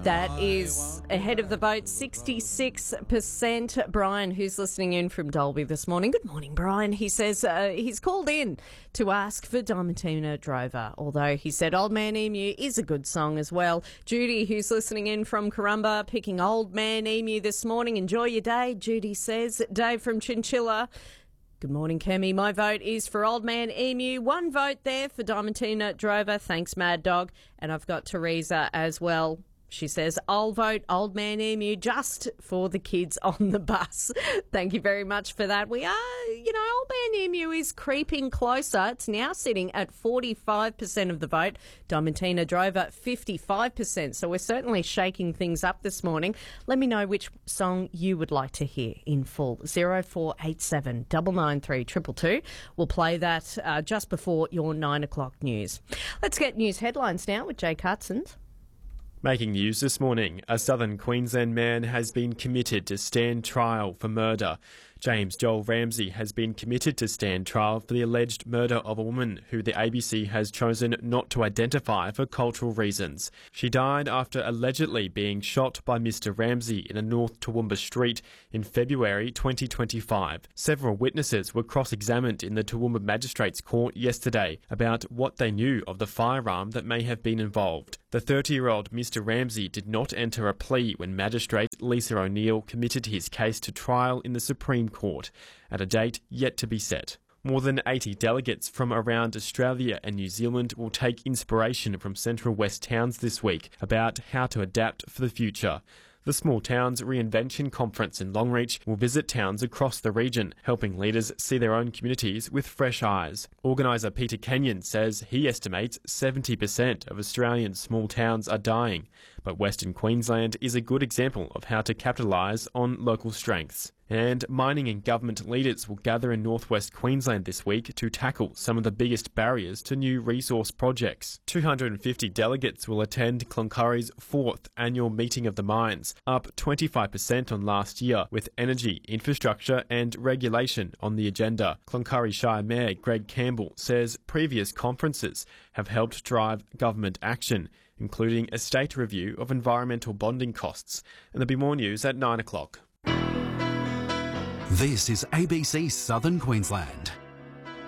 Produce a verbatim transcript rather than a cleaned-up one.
That is ahead of the vote, sixty-six percent. Brian, who's listening in from Dalby this morning. Good morning, Brian. He says uh, he's called in to ask for Diamantina Drover, although he said Old Man Emu is a good song as well. Judy, who's listening in from Corumba, picking Old Man Emu this morning. Enjoy your day, Judy says. Dave from Chinchilla. Good morning, Kemi. My vote is for Old Man Emu. One vote there for Diamantina Drover. Thanks, Mad Dog. And I've got Teresa as well. She says, I'll vote Old Man Emu just for the kids on the bus. Thank you very much for that. We are, you know, Old Man Emu is creeping closer. It's now sitting at forty-five percent of the vote. Diamantina Drover, fifty-five percent. So we're certainly shaking things up this morning. Let me know which song you would like to hear in full. zero four eight seven nine nine three two two two. We'll play that uh, just before your nine o'clock news. Let's get news headlines now with Jake Hudson's. Making news this morning, a southern Queensland man has been committed to stand trial for murder. James Joel Ramsey has been committed to stand trial for the alleged murder of a woman who the A B C has chosen not to identify for cultural reasons. She died after allegedly being shot by Mister Ramsey in a North Toowoomba street in February twenty twenty-five. Several witnesses were cross-examined in the Toowoomba Magistrates Court yesterday about what they knew of the firearm that may have been involved. The thirty-year-old Mister Ramsey did not enter a plea when Magistrate Lisa O'Neill committed his case to trial in the Supreme Court at a date yet to be set. More than eighty delegates from around Australia and New Zealand will take inspiration from Central West towns this week about how to adapt for the future. The Small Towns Reinvention Conference in Longreach will visit towns across the region, helping leaders see their own communities with fresh eyes. Organiser Peter Kenyon says he estimates seventy percent of Australian small towns are dying, but Western Queensland is a good example of how to capitalise on local strengths. And mining and government leaders will gather in northwest Queensland this week to tackle some of the biggest barriers to new resource projects. two hundred fifty delegates will attend Cloncurry's fourth annual meeting of the mines, up twenty-five percent on last year, with energy, infrastructure and regulation on the agenda. Cloncurry Shire Mayor Greg Campbell says previous conferences have helped drive government action, including a state review of environmental bonding costs. And there'll be more news at nine o'clock. This is A B C Southern Queensland.